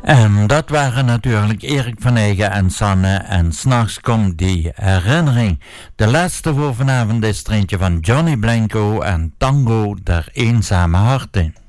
En dat waren natuurlijk Erik van Eygen en Sanne en 'S'nachts komt die herinnering. De laatste voor vanavond is er eentje van Johnny Blanco en Tango der Eenzame Harten.